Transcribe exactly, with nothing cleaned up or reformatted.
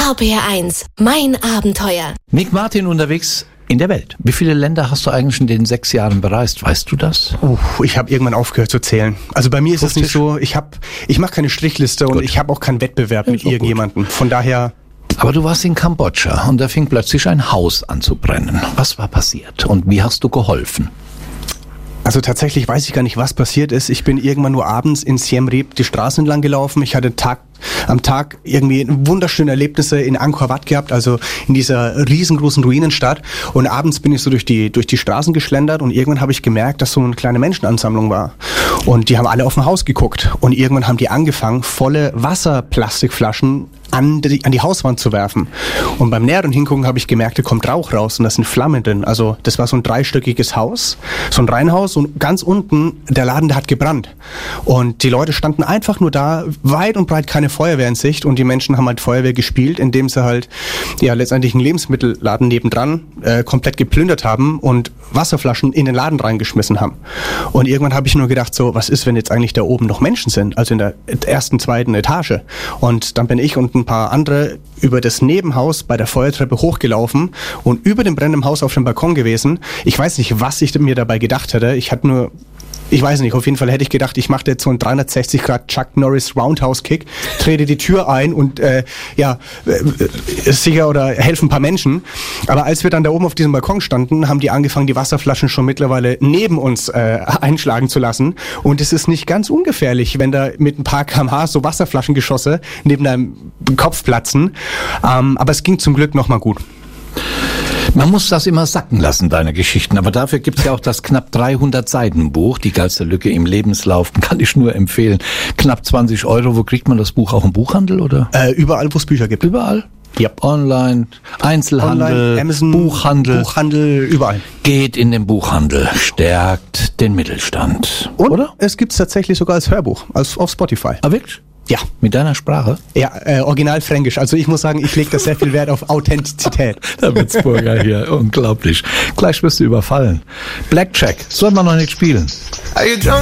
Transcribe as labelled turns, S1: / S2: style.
S1: R P R eins, mein Abenteuer.
S2: Nick Martin unterwegs in der Welt. Wie viele Länder hast du eigentlich in den sechs Jahren bereist? Weißt du das?
S3: Uh, ich habe irgendwann aufgehört zu zählen. Also bei mir ist es nicht so, ich habe, ich mache keine Strichliste und Gut. ich habe auch keinen Wettbewerb ja, mit irgendjemandem. Von daher...
S2: Aber du warst in Kambodscha und da fing plötzlich ein Haus an zu brennen. Was war passiert und wie hast du geholfen?
S3: Also tatsächlich weiß ich gar nicht, was passiert ist. Ich bin irgendwann nur abends in Siem Reap die Straßen entlang gelaufen. Ich hatte Tag, am Tag irgendwie wunderschöne Erlebnisse in Angkor Wat gehabt, also in dieser riesengroßen Ruinenstadt. Und abends bin ich so durch die, durch die Straßen geschlendert und irgendwann habe ich gemerkt, dass so eine kleine Menschenansammlung war. Und die haben alle auf ein Haus geguckt. Und irgendwann haben die angefangen, volle Wasserplastikflaschen an die, an die Hauswand zu werfen. Und beim näheren Hingucken habe ich gemerkt, da kommt Rauch raus und da sind Flammen drin. Also das war so ein dreistöckiges Haus, so ein Reihenhaus und ganz unten, der Laden, der hat gebrannt. Und die Leute standen einfach nur da, weit und breit keine Feuerwehr in Sicht und die Menschen haben halt Feuerwehr gespielt, indem sie halt ja letztendlich einen Lebensmittelladen nebendran äh, komplett geplündert haben und Wasserflaschen in den Laden reingeschmissen haben. Und irgendwann habe ich nur gedacht, so, was ist, wenn jetzt eigentlich da oben noch Menschen sind, also in der ersten, zweiten Etage. Und dann bin ich und ein paar andere über das Nebenhaus bei der Feuertreppe hochgelaufen und über dem brennenden Haus auf dem Balkon gewesen. Ich weiß nicht, was ich mir dabei gedacht hätte. Ich hatte nur, ich weiß nicht, auf jeden Fall hätte ich gedacht, ich mache jetzt so einen dreihundertsechzig Grad Chuck Norris Roundhouse Kick, trete die Tür ein und äh, ja, äh, sicher oder helfen ein paar Menschen. Aber als wir dann da oben auf diesem Balkon standen, haben die angefangen, die Wasserflaschen schon mittlerweile neben uns äh, einschlagen zu lassen. Und es ist nicht ganz ungefährlich, wenn da mit ein paar Kilometer pro Stunde so Wasserflaschengeschosse neben deinem Kopf platzen. Ähm, aber es ging zum Glück nochmal gut.
S2: Man muss das immer sacken lassen, deine Geschichten. Aber dafür gibt's ja auch das knapp dreihundert Seiten Buch, die geilste Lücke im Lebenslauf. Kann ich nur empfehlen. Knapp zwanzig Euro. Wo kriegt man das Buch? Auch im Buchhandel, oder?
S3: Äh, überall, wo es Bücher gibt.
S2: Überall?
S3: Ja.
S2: Online, Einzelhandel,
S3: Online, Amazon,
S2: Buchhandel.
S3: Buchhandel, überall.
S2: Geht in den Buchhandel. Stärkt den Mittelstand.
S3: Und
S2: oder?
S3: Es gibt's tatsächlich sogar als Hörbuch, als auf Spotify.
S2: Ah, wirklich?
S3: Ja.
S2: Mit deiner Sprache?
S3: Ja, äh, original fränkisch. Also ich muss sagen, ich lege da sehr viel Wert auf Authentizität.
S2: Der Witzburger hier, unglaublich. Gleich wirst du überfallen. Blackjack, soll man noch nicht spielen.